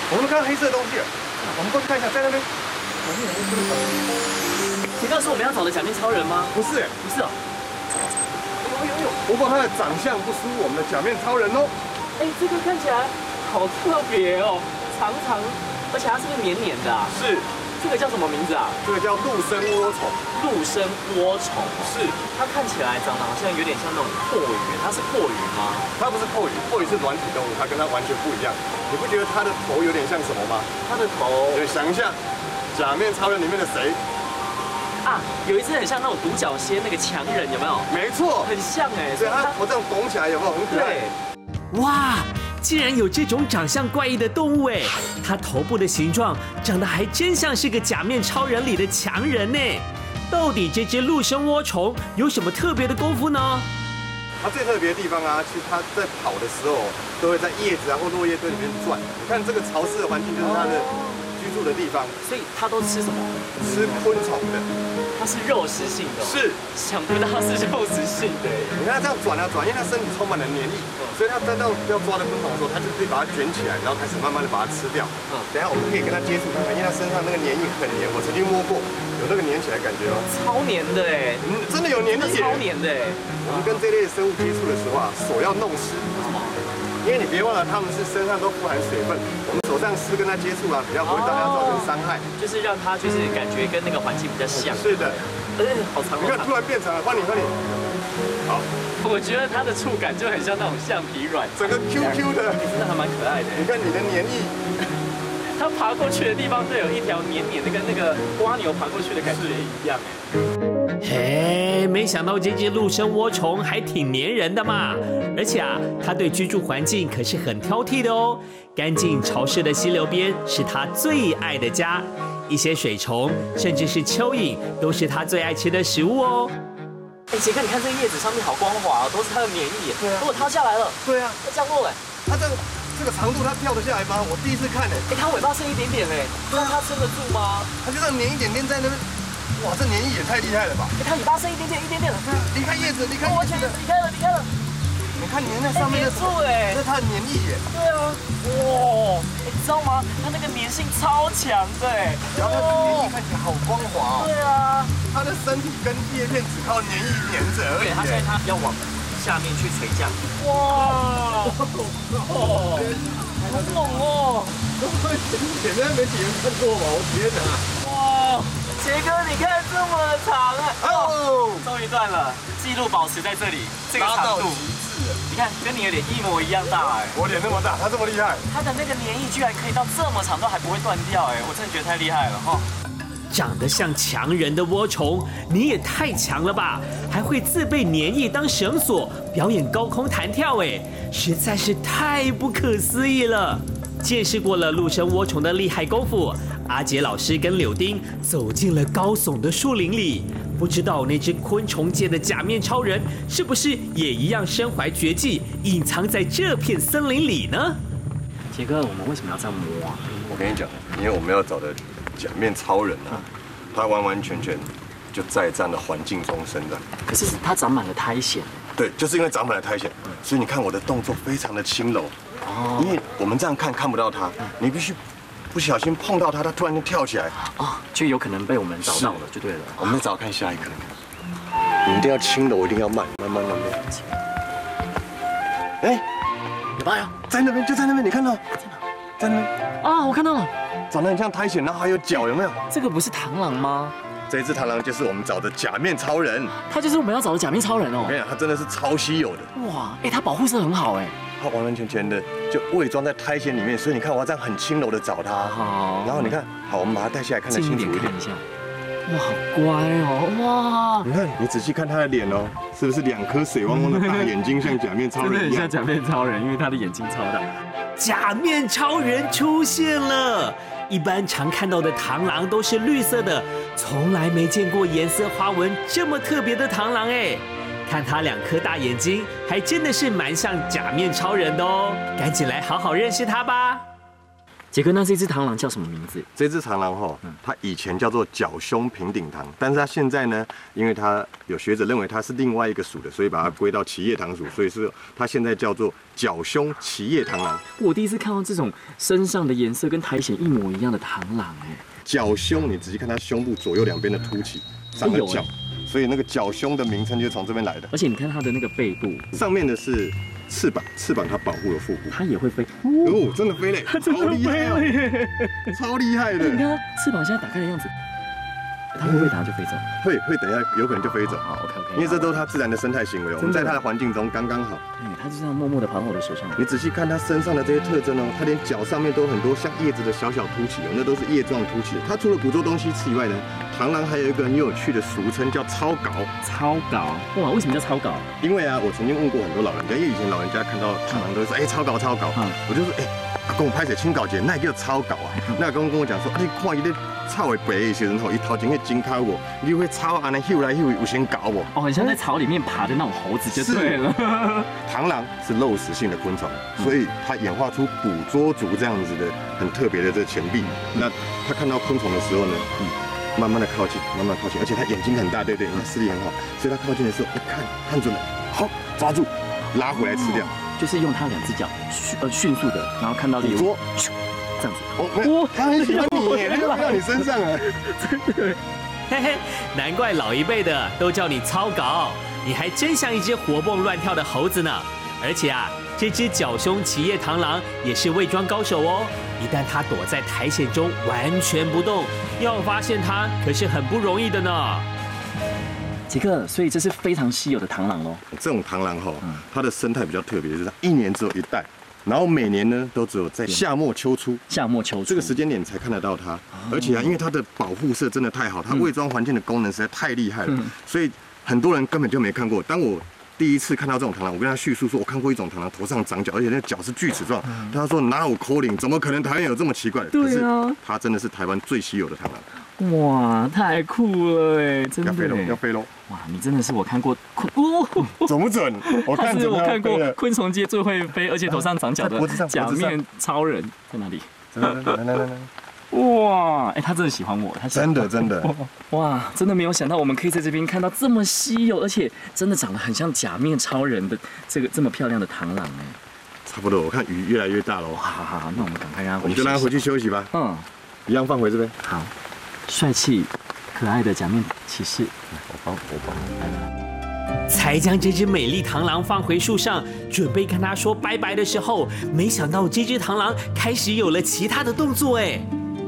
我们看到黑色的东西了，我们过去看一下，在那边。 铁哥是我们要找的假面超人吗？ 不是， 不是哦。 不过他的长相不输我们的假面超人哦。 哎，这个看起来好特别哦，长长，而且它是不是黏黏的啊？ 是。 这个叫什么名字啊？ 这个叫陆生涡虫。 陆生涡虫是。 它看起来长得好像有点像那种阔鱼，它是阔鱼吗？ 它不是阔鱼，阔鱼是软体动物，它跟它完全不一样。你不觉得它的头有点像什么吗？ 它的头， 对，想一下，假面超人里面的谁？ 啊，有一只很像那种独角仙那个强人，有没有？ 没错， 很像哎， 对，它头这样拱起来，有没有很可爱？ 哇，竟然有这种长相怪异的动物哎！它头部的形状长得还真像是个假面超人里的强人呢。到底这只陆生涡虫有什么特别的功夫呢？ 它最特别的地方啊，其实它在跑的时候都会在叶子啊或落叶堆里面转。你看这个潮湿的环境就是它的居住的地方。 所以它都吃什么？ 吃昆虫的。 它是肉食性的。 是。 想不到是肉食性的。 你看它这样转啊转，因为它身体充满了黏液，所以它在到要抓的昆虫的时候，它就可以把它卷起来，然后开始慢慢的把它吃掉。等一下我们可以跟它接触看看，因为它身上那个黏液很黏，我曾经摸过，有那个黏起来感觉哦。 超黏的哎， 真的有黏液。 超黏的哎。 我们跟这类生物接触的时候啊，手要弄湿。为什么？因为你别忘了，它们是身上都富含水分，我们手上湿跟它接触啊，比较不会对它造成伤害。 就是让它就是感觉跟那个环境比较像。 是的。 好长。 你看突然变长了，换你。好。 我觉得它的触感就很像那种橡皮软， 整个 QQ 的， 真的还蛮可爱的。 你看你的黏液。 它爬过去的地方都有一条黏黏的，跟那个蜗牛爬过去的感觉一样。 嘿，没想到这只陆生涡虫还挺黏人的嘛！而且啊，它对居住环境可是很挑剔的哦。干净潮湿的溪流边是它最爱的家，一些水虫甚至是蚯蚓都是它最爱吃的食物哦。 哎，杰哥，你看这个叶子上面好光滑哦，都是它的黏液。 对啊。 如果它下来了， 对啊， 它降落了。 它这个长度它跳得下来吗？我第一次看哎。 哎，它尾巴剩一点点哎，那它撑得住吗？ 它就这样粘一点点在那边，哇，这粘液也太厉害了吧！ 哎，它尾巴剩一点点了。 离开叶子，离开叶子的， 离开了。 你看粘在上面的， 粘住哎， 这是它的粘液耶。 对啊，哇，你知道吗？它那个粘性超强的哎， 然后它的粘液看起来好光滑哦。 对啊， 它的身体跟叶片只靠粘液粘着而已。 它现在它要往下面去垂降。哇，好猛哦！ 前面媒体人看过吗？我天哪！ 哇，杰哥，你看这么长啊！哦，终于断了，记录保持在这里，这个长度。你看，跟你的脸一模一样大哎！ 我脸那么大，它这么厉害。 它的那个黏液居然可以到这么长，都还不会断掉哎！我真的觉得太厉害了哈！ 长得像强人的涡虫，你也太强了吧！还会自备粘液当绳索，表演高空弹跳，哎，实在是太不可思议了。见识过了陆生涡虫的厉害功夫，阿杰老师跟柳丁走进了高耸的树林里，不知道那只昆虫界的假面超人是不是也一样身怀绝技，隐藏在这片森林里呢？ 杰哥，我们为什么要这样摸啊？ 我跟你讲，因为我们要找的假面超人啊，他完完全全就在这样的环境中生的。 可是它长满了苔藓。 对，就是因为长满了苔藓，所以你看我的动作非常的轻柔。哦。因为我们这样看不到它，你必须不小心碰到它，它突然就跳起来。 哦，就有可能被我们找到了，就对了。 我们再找看下一个。你一定要轻柔，一定要慢。哎， 有吧呀？ 在那边，就在那边，你看到？在那边。 啊，我看到了。 长得很像苔藓，然后还有脚，有没有？ 这个不是螳螂吗？ 这一只螳螂就是我们找的假面超人， 他就是我们要找的假面超人哦。 我跟你讲，他真的是超稀有的。 哇，哎，他保护色很好哎。 他完完全全的就伪装在苔藓里面，所以你看我要这样很轻柔的找他。好。然后你看，好，我们把它带下来看得清楚一点。 看一下。哇，好乖哦，哇！ 你看，你仔细看他的脸哦，是不是2颗水汪汪的大眼睛，像假面超人一样？ 真的很像假面超人，因为他的眼睛超大。 假面超人出现了！一般常看到的螳螂都是绿色的，从来没见过颜色花纹这么特别的螳螂哎！看它2颗大眼睛，还真的是蛮像假面超人的哦！赶紧来好好认识它吧。 杰哥，那这只螳螂叫什么名字？ 这只螳螂哈，它以前叫做角胸平顶螳，但是它现在呢，因为它有学者认为它是另外一个属的，所以把它归到奇叶螳属，所以是它现在叫做角胸奇叶螳螂。 我第一次看到这种身上的颜色跟苔藓一模一样的螳螂， 角胸，你仔细看它胸部左右两边的凸起，长了角，所以那个角胸的名称就是从这边来的。 而且你看它的那个背部， 上面的是翅膀，翅膀它保护了腹部， 它也会飞。 哦，真的飞嘞，超厉害哦，超厉害的。 你看它翅膀现在打开的样子，它会不会等下就飞走？ 会，等一下有可能就飞走。 好 ，OK， 因为这都是它自然的生态行为，我们在它的环境中刚刚好。 它就这样默默的跑到我的手上。 你仔细看它身上的这些特征哦，它连脚上面都有很多像叶子的小小凸起哦，那都是叶状凸起的。它除了捕捉东西吃以外呢，螳螂还有一个很有趣的俗称叫超稿。 超稿？哇，为什么叫超稿？ 因为啊，我曾经问过很多老人家，因为以前老人家看到螳螂都会说，超稿。我就说，阿公拍摄清稿节，那叫超稿啊。那阿公跟我讲说，你看伊咧草的背的时候，伊头前迄真靠我，你会草安尼嗅来嗅去，有先搞我。 哦，很像在草里面爬的那种猴子就对了。 螳螂是肉食性的昆虫，所以它演化出捕捉足这样子的很特别的这前臂。那它看到昆虫的时候呢，慢慢的靠近，而且它眼睛很大，对不对？视力很好，所以它靠近的时候，看准了，好抓住，拉回来吃掉。 就是用它两只脚迅速的，然后看到捕捉， 这样子。 哦，它很喜欢你，它就飞到你身上了。 真的，嘿嘿，难怪老一辈的都叫你超稿，你还真像一只活蹦乱跳的猴子呢。而且啊，这只角胸奇叶螳螂也是伪装高手哦。一旦它躲在苔藓中完全不动，要发现它可是很不容易的呢。 杰克，所以这是非常稀有的螳螂喽。 这种螳螂哈，它的生态比较特别，就是它一年只有一代，然后每年呢都只有在夏末秋初这个时间点才看得到它。而且啊，因为它的保护色真的太好，它伪装环境的功能实在太厉害了，所以很多人根本就没看过。当我第一次看到这种螳螂，我跟他叙述说，我看过一种螳螂头上长角，而且那脚是锯齿状。他说哪有可能？怎么可能台湾有这么奇怪的？ 对啊， 它真的是台湾最稀有的螳螂。 哇，太酷了哎，真的要飞喽！ 哇，你真的是我看过准不准？我看过昆虫界最会飞，而且头上长角的假面超人在哪里？ 来。 哇，它真的喜欢我，它真的。 哇，真的没有想到我们可以在这边看到这么稀有，而且真的长得很像假面超人的这么漂亮的螳螂哎。 差不多，我看鱼越来越大了。 好，那我们赶快让它回去。 我们就让它回去休息吧。一样放回这边。 好。帅气、可爱的假面骑士， 我帮。 才将这只美丽螳螂放回树上，准备跟它说拜拜的时候，没想到这只螳螂开始有了其他的动作哎。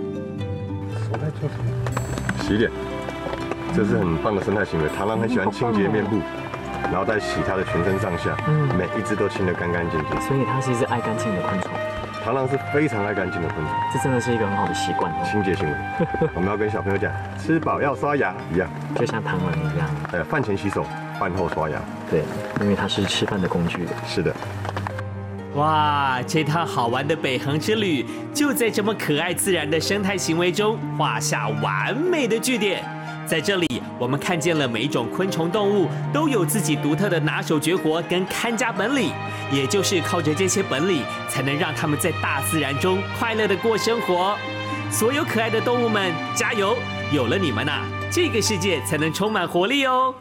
洗脸，这是很棒的生态行为。螳螂很喜欢清洁面部，然后再洗它的全身上下，每一只都清得干干净净。 所以它是一只爱干净的昆虫。 螳螂是非常爱干净的昆虫， 这真的是一个很好的习惯， 清洁行为。我们要跟小朋友讲，吃饱要刷牙一样， 就像螳螂一样。 饭前洗手，饭后刷牙。 对，因为它是吃饭的工具。 是的。 哇，这趟好玩的北横之旅，就在这么可爱自然的生态行为中画下完美的句点。在这里，我们看见了每一种昆虫动物都有自己独特的拿手绝活跟看家本领，也就是靠着这些本领，才能让他们在大自然中快乐的过生活。所有可爱的动物们，加油！有了你们啊，这个世界才能充满活力哦。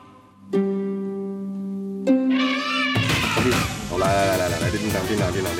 好，来，叮当。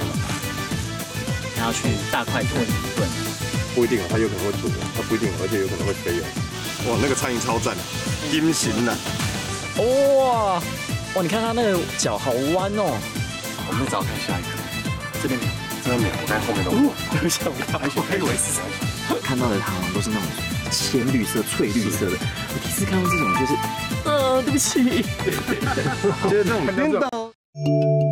然后去大块炖一炖。 不一定哦，它有可能会煮哦，它不一定，而且有可能会飞哦。哇，那个苍蝇超赞，阴形呐！ 哇，你看它那个脚好弯哦。我们找看下一个，这边没有，我在后面都有。对不起，我还以为是。看到的螳螂都是那种鲜绿色、翠绿色的，我第一次看到这种就是，对不起， 就是这种